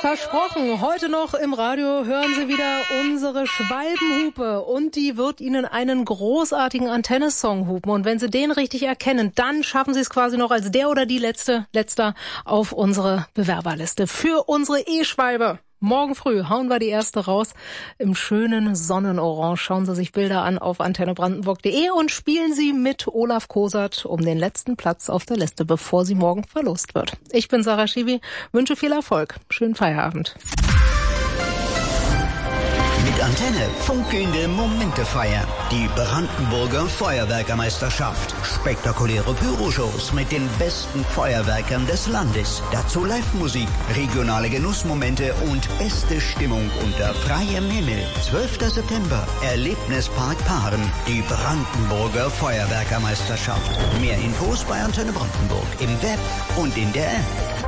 Versprochen, heute noch im Radio hören Sie wieder unsere Schwalbenhupe und die wird Ihnen einen großartigen Antenne-Song hupen. Und wenn Sie den richtig erkennen, dann schaffen Sie es quasi noch als der oder die Letzter auf unsere Bewerberliste für unsere E-Schwalbe. Morgen früh hauen wir die erste raus im schönen Sonnenorange. Schauen Sie sich Bilder an auf antennebrandenburg.de und spielen Sie mit Olaf Kosert um den letzten Platz auf der Liste, bevor sie morgen verlost wird. Ich bin Sarah Schiwi, wünsche viel Erfolg. Schönen Feierabend. Mit Antenne funkelnde Momente feiern. Die Brandenburger Feuerwerkermeisterschaft. Spektakuläre Pyroshows mit den besten Feuerwerkern des Landes. Dazu Live-Musik, regionale Genussmomente und beste Stimmung unter freiem Himmel. 12. September, Erlebnispark Paaren. Die Brandenburger Feuerwerkermeisterschaft. Mehr Infos bei Antenne Brandenburg im Web und in der App.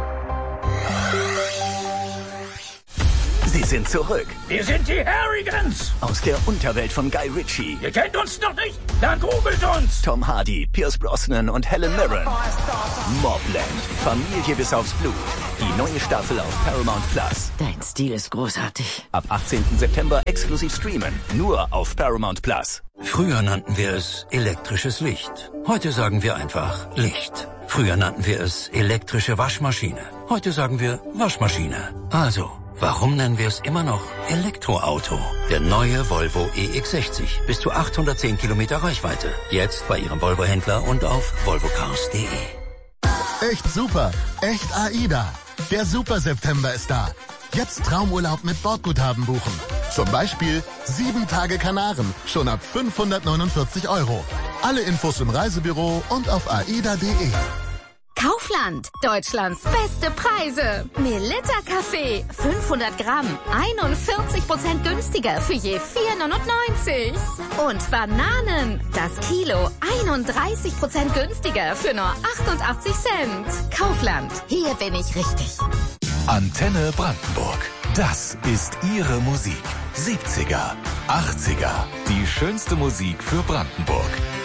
Sie sind zurück. Wir sind die Harrigans. Aus der Unterwelt von Guy Ritchie. Ihr kennt uns noch nicht? Dann googelt uns. Tom Hardy, Pierce Brosnan und Helen Mirren. Mobland. Familie bis aufs Blut. Die neue Staffel auf Paramount Plus. Dein Stil ist großartig. Ab 18. September exklusiv streamen. Nur auf Paramount Plus. Früher nannten wir es elektrisches Licht. Heute sagen wir einfach Licht. Früher nannten wir es elektrische Waschmaschine. Heute sagen wir Waschmaschine. Also, warum nennen wir es immer noch Elektroauto? Der neue Volvo EX60. Bis zu 810 Kilometer Reichweite. Jetzt bei Ihrem Volvo-Händler und auf volvocars.de. Echt super. Echt AIDA. Der Super-September ist da. Jetzt Traumurlaub mit Bordguthaben buchen. Zum Beispiel 7 Tage Kanaren. Schon ab 549 €. Alle Infos im Reisebüro und auf aida.de. Kaufland, Deutschlands beste Preise. Melitta Kaffee, 500 Gramm, 41% günstiger für je 4,99. Und Bananen, das Kilo, 31% günstiger für nur 88 Cent. Kaufland, hier bin ich richtig. Antenne Brandenburg. Das ist Ihre Musik. 70er, 80er. Die schönste Musik für Brandenburg.